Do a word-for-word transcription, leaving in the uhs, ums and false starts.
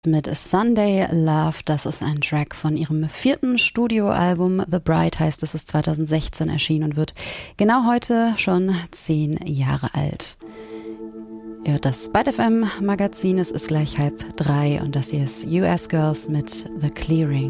Mit Sunday Love, das ist ein Track von ihrem vierten Studioalbum The Bride, heißt es ist zwanzig sechzehn erschienen und wird genau heute schon zehn Jahre alt. Ja, das Byte F M Magazin, es ist gleich halb drei und das hier ist U S Girls mit The Clearing.